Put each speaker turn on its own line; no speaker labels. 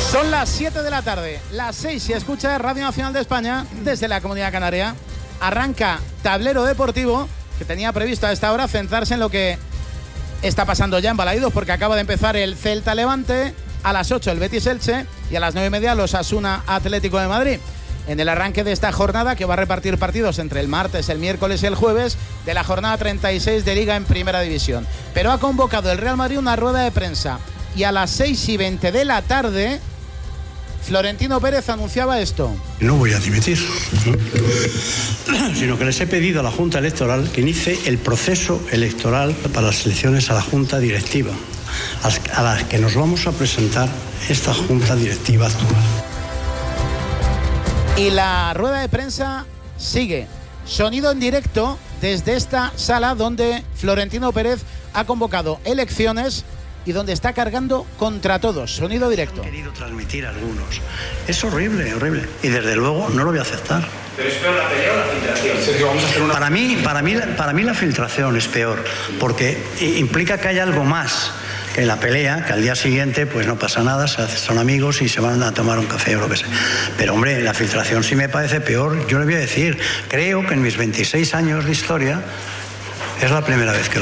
Son las 7 de la tarde, las 6 si escucha Radio Nacional de España desde la Comunidad Canaria. Arranca Tablero Deportivo, que tenía previsto a esta hora centrarse en lo que está pasando ya en Balaídos, porque acaba de empezar el Celta Levante, a las 8 el Betis Elche y a las 9:30 los Osasuna Atlético de Madrid. En el arranque de esta jornada, que va a repartir partidos entre el martes, el miércoles y el jueves, de la jornada 36 de Liga en Primera División. Pero ha convocado el Real Madrid una rueda de prensa y a las 6:20 de la tarde Florentino Pérez anunciaba esto.
No voy a dimitir, sino que les he pedido a la Junta Electoral que inicie el proceso electoral para las elecciones a la Junta Directiva, a las que nos vamos a presentar esta Junta Directiva actual.
Y la rueda de prensa sigue. Sonido en directo desde esta sala donde Florentino Pérez ha convocado elecciones y donde está cargando contra todos. Sonido directo.
Han querido transmitir algunos. Es horrible, horrible. Y desde luego no lo voy a aceptar.
¿Pero es peor la pelea o la filtración? Sergio, vamos a hacer una...
Para mí la filtración es peor, porque implica que hay algo más que la pelea, que al día siguiente pues no pasa nada, son amigos y se van a tomar un café o lo que sea. Pero hombre, la filtración sí me parece peor. Yo le voy a decir, creo que en mis 26 años de historia es la primera vez que